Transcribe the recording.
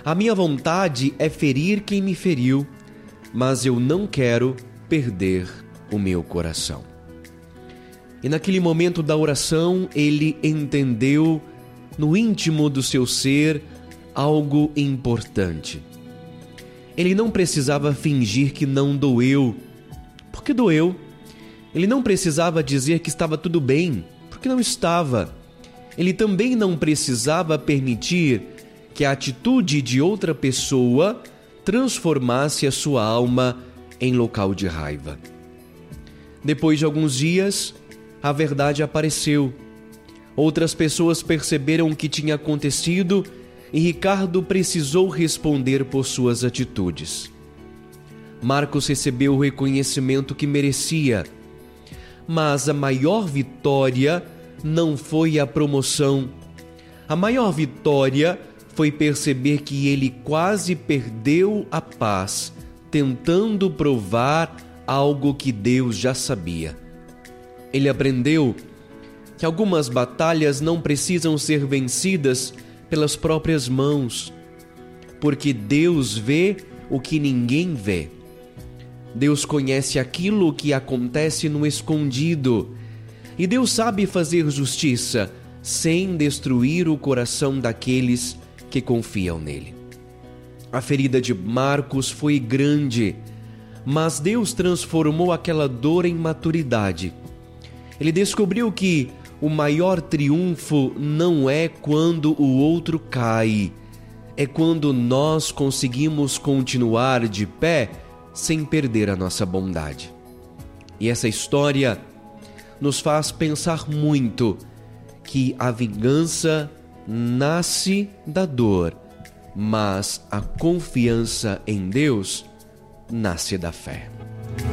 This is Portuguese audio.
A minha vontade é ferir quem me feriu, mas eu não quero perder o meu coração. E naquele momento da oração, ele entendeu no íntimo do seu ser algo importante. Ele não precisava fingir que não doeu, porque doeu. Ele não precisava dizer que estava tudo bem, porque não estava. Ele também não precisava permitir que a atitude de outra pessoa transformasse a sua alma em local de raiva. Depois de alguns dias, a verdade apareceu. Outras pessoas perceberam o que tinha acontecido e Ricardo precisou responder por suas atitudes. Marcos recebeu o reconhecimento que merecia, mas a maior vitória não foi a promoção. A maior vitória foi perceber que ele quase perdeu a paz, tentando provar algo que Deus já sabia. Ele aprendeu que algumas batalhas não precisam ser vencidas pelas próprias mãos, porque Deus vê o que ninguém vê. Deus conhece aquilo que acontece no escondido, e Deus sabe fazer justiça sem destruir o coração daqueles que confiam nele. A ferida de Marcos foi grande, mas Deus transformou aquela dor em maturidade. Ele descobriu que o maior triunfo não é quando o outro cai, é quando nós conseguimos continuar de pé sem perder a nossa bondade. E essa história nos faz pensar muito que a vingança nasce da dor, mas a confiança em Deus nasce da fé.